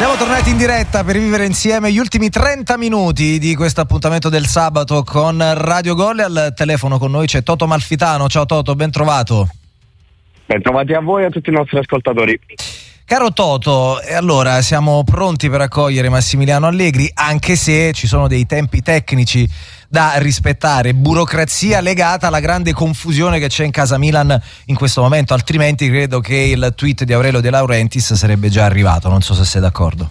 Siamo tornati in diretta per vivere insieme gli ultimi 30 minuti di questo appuntamento del sabato con Radio Gol, e al telefono con noi c'è Toto Malfitano. Ciao Toto, ben trovato. Ben trovati a voi e a tutti i nostri ascoltatori. Caro Toto, e allora siamo pronti per accogliere Massimiliano Allegri, anche se ci sono dei tempi tecnici da rispettare, burocrazia legata alla grande confusione che c'è in casa Milan in questo momento, altrimenti credo che il tweet di Aurelio De Laurentiis sarebbe già arrivato, non so se sei d'accordo.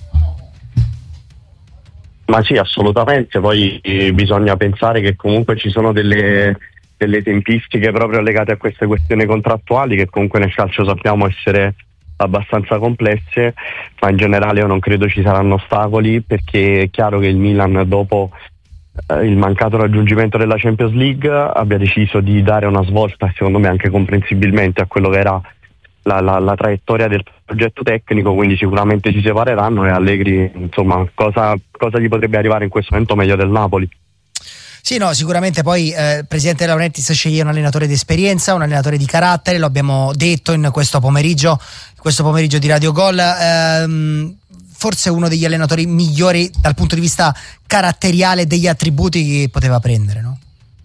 Ma sì, assolutamente, poi bisogna pensare che comunque ci sono delle tempistiche proprio legate a queste questioni contrattuali che comunque nel calcio sappiamo essere abbastanza complesse, ma in generale io non credo ci saranno ostacoli, perché è chiaro che il Milan, dopo il mancato raggiungimento della Champions League, abbia deciso di dare una svolta, secondo me anche comprensibilmente, a quello che era la traiettoria del progetto tecnico, quindi sicuramente si separeranno e Allegri, insomma, cosa gli potrebbe arrivare in questo momento meglio del Napoli? Sì, no, sicuramente poi il presidente De Laurentiis sceglie un allenatore di esperienza, un allenatore di carattere, lo abbiamo detto in questo pomeriggio di Radio Gol, forse uno degli allenatori migliori dal punto di vista caratteriale, degli attributi che poteva prendere, no?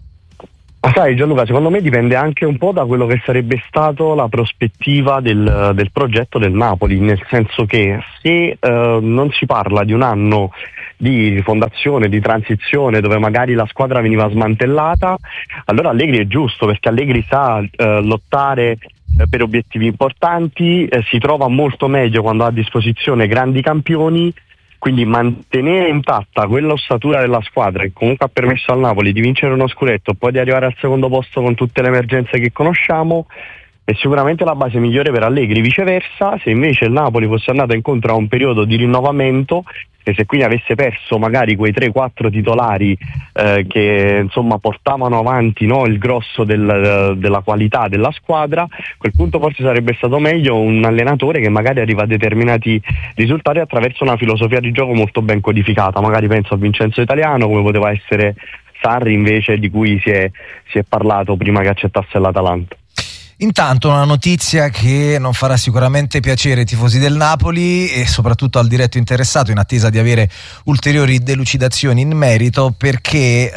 Ma sai Gianluca, secondo me dipende anche un po' da quello che sarebbe stato la prospettiva del progetto del Napoli, nel senso che se non si parla di un anno di rifondazione, di transizione, dove magari la squadra veniva smantellata, allora Allegri è giusto, perché Allegri sa lottare per obiettivi importanti, si trova molto meglio quando ha a disposizione grandi campioni, quindi mantenere intatta quella ossatura della squadra che comunque ha permesso al Napoli di vincere uno scudetto, poi di arrivare al secondo posto con tutte le emergenze che conosciamo, è sicuramente la base migliore per Allegri. Viceversa, se invece il Napoli fosse andato incontro a un periodo di rinnovamento e se quindi avesse perso magari quei 3-4 titolari che insomma portavano avanti, no, il grosso della qualità della squadra, a quel punto forse sarebbe stato meglio un allenatore che magari arriva a determinati risultati attraverso una filosofia di gioco molto ben codificata. Magari penso a Vincenzo Italiano, come poteva essere Sarri invece, di cui si è parlato prima che accettasse l'Atalanta. Intanto una notizia che non farà sicuramente piacere ai tifosi del Napoli e soprattutto al diretto interessato, in attesa di avere ulteriori delucidazioni in merito, perché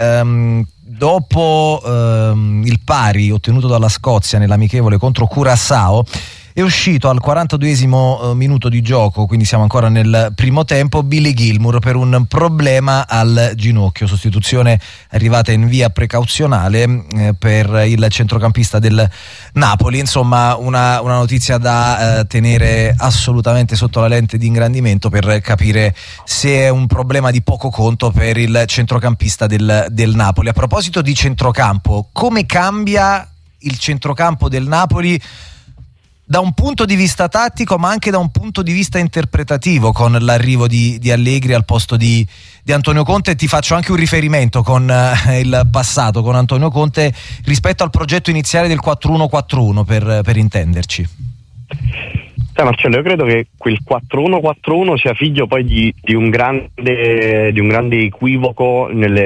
dopo il pari ottenuto dalla Scozia nell'amichevole contro Curaçao, è uscito al 42esimo minuto di gioco, quindi siamo ancora nel primo tempo, Billy Gilmour per un problema al ginocchio, sostituzione arrivata in via precauzionale per il centrocampista del Napoli. Insomma, una notizia da tenere assolutamente sotto la lente di ingrandimento per capire se è un problema di poco conto per il centrocampista del Napoli. A proposito di centrocampo, come cambia il centrocampo del Napoli da un punto di vista tattico ma anche da un punto di vista interpretativo con l'arrivo di Allegri al posto di Antonio Conte? Ti faccio anche un riferimento con il passato, con Antonio Conte, rispetto al progetto iniziale del 4-1-4-1 per intenderci. Marcello, io credo che quel 4-1-4-1 sia figlio poi di un grande equivoco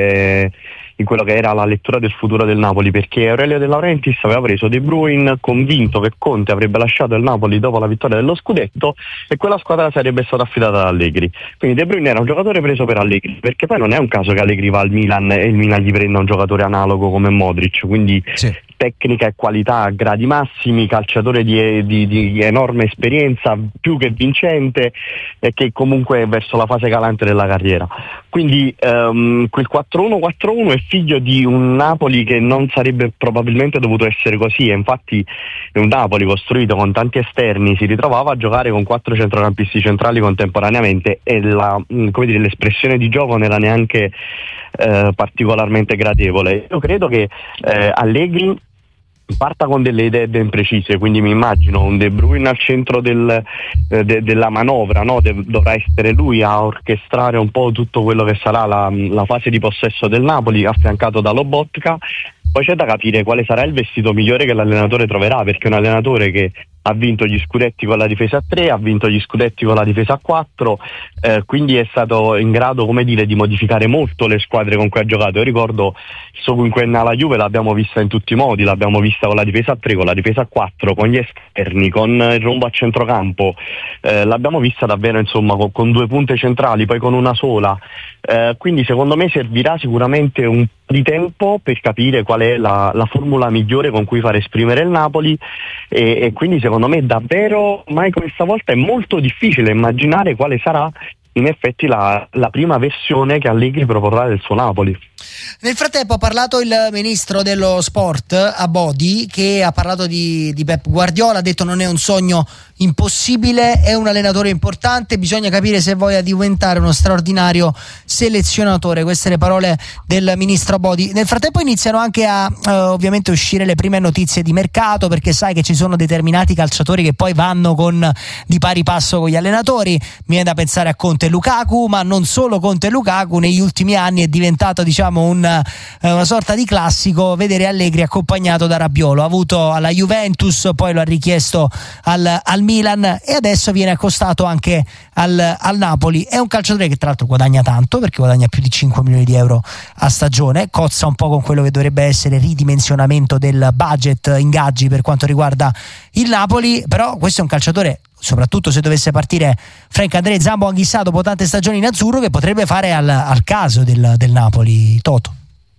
in quello che era la lettura del futuro del Napoli, perché Aurelio De Laurentiis aveva preso De Bruyne convinto che Conte avrebbe lasciato il Napoli dopo la vittoria dello scudetto e quella squadra sarebbe stata affidata ad Allegri. Quindi De Bruyne era un giocatore preso per Allegri, perché poi non è un caso che Allegri va al Milan e il Milan gli prenda un giocatore analogo come Modric, quindi sì, tecnica e qualità a gradi massimi, calciatore di enorme esperienza, più che vincente, e che comunque è verso la fase calante della carriera. Quindi quel 4-1-4-1 è figlio di un Napoli che non sarebbe probabilmente dovuto essere così, e infatti un Napoli costruito con tanti esterni si ritrovava a giocare con 4 centrocampisti centrali contemporaneamente e l'espressione di gioco non era neanche particolarmente gradevole. Io credo che Allegri parta con delle idee ben precise, quindi mi immagino un De Bruyne al centro della manovra, no? Dovrà essere lui a orchestrare un po' tutto quello che sarà la fase di possesso del Napoli, affiancato da Lobotka, Poi c'è da capire quale sarà il vestito migliore che l'allenatore troverà, perché è un allenatore che ha vinto gli scudetti con la difesa a 3, ha vinto gli scudetti con la difesa a 4, quindi è stato in grado, come dire, di modificare molto le squadre con cui ha giocato. Io ricordo il suo quinquennio alla Juve l'abbiamo vista in tutti i modi, l'abbiamo vista con la difesa a 3, con la difesa a 4, con gli esterni, con il rombo a centrocampo, l'abbiamo vista davvero, insomma, con due punte centrali, poi con una sola. Quindi secondo me servirà sicuramente un po' di tempo per capire qual è la formula migliore con cui far esprimere il Napoli, e quindi secondo me davvero mai come stavolta è molto difficile immaginare quale sarà in effetti la prima versione che Allegri proporrà del suo Napoli. Nel frattempo ha parlato il ministro dello sport Abodi, che ha parlato di Pep Guardiola, ha detto non è un sogno impossibile, è un allenatore importante, bisogna capire se voglia diventare uno straordinario selezionatore. Queste le parole del ministro Abodi. Nel frattempo iniziano anche a ovviamente uscire le prime notizie di mercato, perché sai che ci sono determinati calciatori che poi vanno di pari passo con gli allenatori. Mi viene da pensare a Conte e Lukaku, ma non solo Conte e Lukaku. Negli ultimi anni è diventato, diciamo, una sorta di classico vedere Allegri accompagnato da Rabiot. Ha avuto alla Juventus, poi lo ha richiesto al Milan e adesso viene accostato anche al Napoli. È un calciatore che tra l'altro guadagna tanto, perché guadagna più di 5 milioni di euro a stagione, cozza un po' con quello che dovrebbe essere il ridimensionamento del budget ingaggi per quanto riguarda il Napoli, però questo è un calciatore, soprattutto se dovesse partire Franck-André Zambo-Anguissa dopo tante stagioni in azzurro, che potrebbe fare al caso del Napoli. Toto.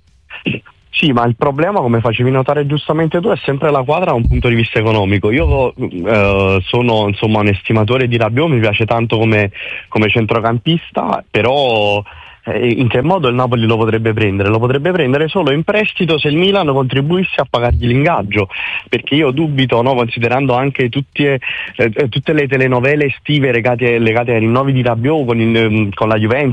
Sì, ma il problema, come facevi notare giustamente tu, è sempre la quadra da un punto di vista economico. Io sono, insomma, un estimatore di Rabiot, mi piace tanto come centrocampista, però in che modo il Napoli lo potrebbe prendere? Lo potrebbe prendere solo in prestito se il Milan contribuisse a pagargli l'ingaggio, perché io dubito, no, considerando anche tutte le telenovele estive legate ai rinnovi di Rabiot con la Juventus,